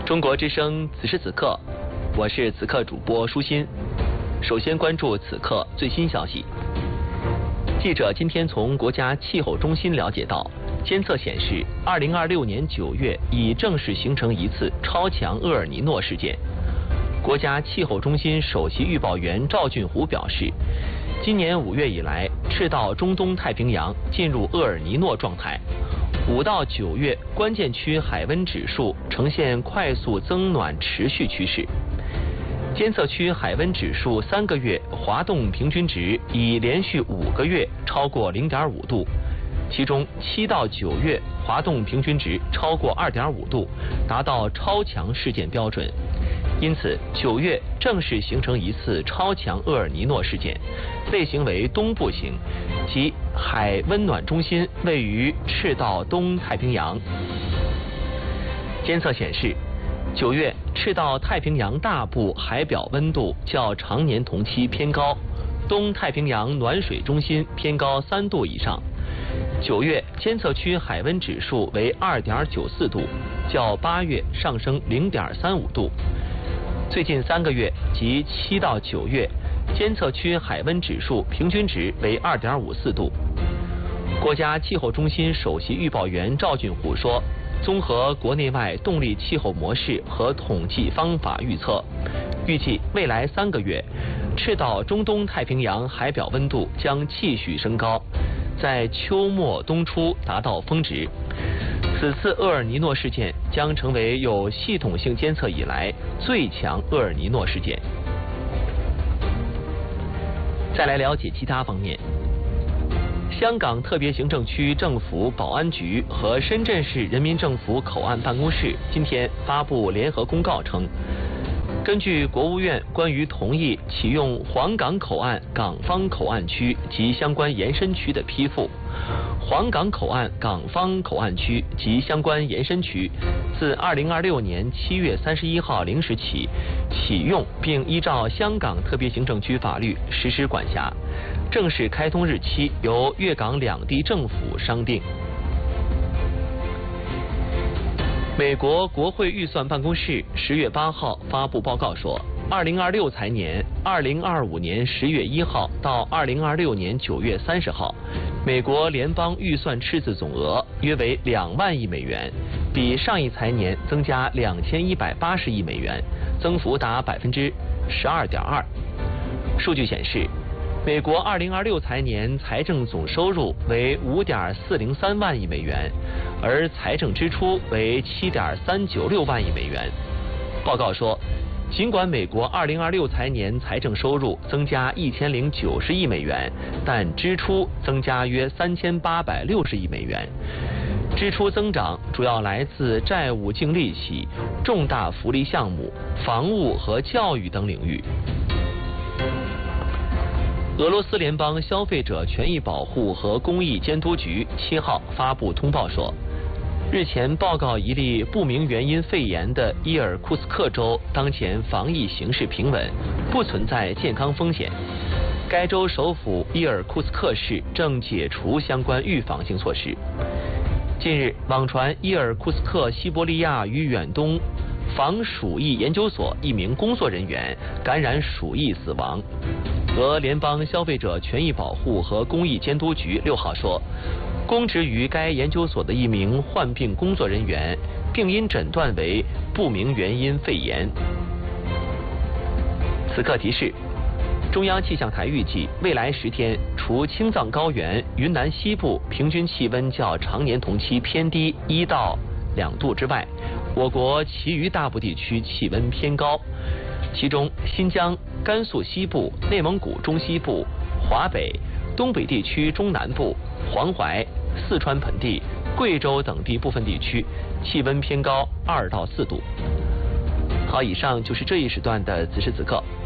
中国之声此时此刻，我是此刻主播舒心。首先关注此刻最新消息。记者今天从国家气候中心了解到，监测显示，2026年9月已正式形成一次超强厄尔尼诺事件。国家气候中心首席预报员赵俊虎表示，今年5月以来，赤道中东太平洋进入厄尔尼诺状态。5到9月关键区海温指数呈现快速增暖持续趋势。监测区海温指数3个月滑动平均值已连续5个月超过0.5度，其中7到9月滑动平均值超过2.5度，达到超强事件标准。因此，9月正式形成一次超强厄尔尼诺事件，类型为东部型，即海温暖中心位于赤道东太平洋。监测显示，9月赤道太平洋大部海表温度较常年同期偏高，东太平洋暖水中心偏高3度以上。9月监测区海温指数为2.94度，较8月上升0.35度。最近3个月即7到9月，监测区海温指数平均值为2.54度。国家气候中心首席预报员赵俊虎说，综合国内外动力气候模式和统计方法预测，预计未来3个月，赤道中东太平洋海表温度将继续升高，在秋末冬初达到峰值。此次厄尔尼诺事件将成为有系统性监测以来最强厄尔尼诺事件。再来了解其他方面。香港特别行政区政府保安局和深圳市人民政府口岸办公室今天发布联合公告称，根据国务院关于同意启用黄港口岸港方口岸区及相关延伸区的批复，黄港口岸港方口岸区及相关延伸区自2026年7月31号0时起启用，并依照香港特别行政区法律实施管辖，正式开通日期由粤港两地政府商定。美国国会预算办公室10月8号发布报告说，2026财年2025年10月1号到2026年9月30号，美国联邦预算赤字总额约为2万亿美元，比上一财年增加2180亿美元，增幅达12.2%。数据显示，美国2026财年财政总收入为5.403万亿美元，而财政支出为7.396万亿美元。报告说，尽管美国2026财年财政收入增加1090亿美元，但支出增加约3860亿美元。支出增长主要来自债务净利息、重大福利项目、房屋和教育等领域。俄罗斯联邦消费者权益保护和公益监督局7号发布通报说，日前报告一例不明原因肺炎的伊尔库斯克州当前防疫形势平稳，不存在健康风险。该州首府伊尔库斯克市正解除相关预防性措施。近日，网传伊尔库斯克西伯利亚与远东防鼠疫研究所一名工作人员感染鼠疫死亡。俄联邦消费者权益保护和公益监督局6号说，供职于该研究所的一名患病工作人员病因诊断为不明原因肺炎。此刻提示，中央气象台预计未来10天，除青藏高原、云南西部平均气温较常年同期偏低1到2度之外，我国其余大部地区气温偏高，其中新疆、甘肃西部、内蒙古中西部、华北、东北地区中南部、黄淮、四川盆地、贵州等地部分地区气温偏高2到4度。好，以上就是这一时段的此时此刻。